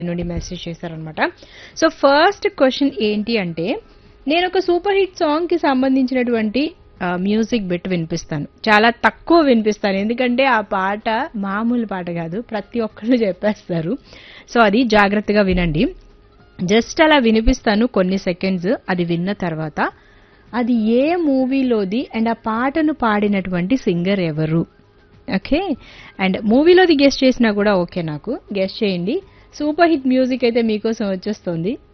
నుండి మెసేజ్ చేశారనమాట. So first question ఏంటి అంటే, నేను ఒక సూపర్ హిట్ సాంగ్ కి సంబంధించినటువంటి మ్యూజిక్ బిట్ వినిపిస్తాను. చాలా తక్కువ వినిపిస్తాను, ఎందుకంటే ఆ పాట మామూలు పాట కాదు, ప్రతి ఒక్కళ్ళు చెప్పేస్తారు. సో అది జాగ్రత్తగా వినండి. జస్ట్ అలా వినిపిస్తాను కొన్ని సెకండ్స్. అది విన్న తర్వాత అది ఏ మూవీలోది అండ్ ఆ పాటను పాడినటువంటి సింగర్ ఎవరు, ఓకే. అండ్ మూవీలోది గెస్ట్ చేసినా కూడా ఓకే, నాకు గెస్ట్ చేయండి. సూపర్ హిట్ మ్యూజిక్ అయితే మీకోసం వచ్చేస్తుంది.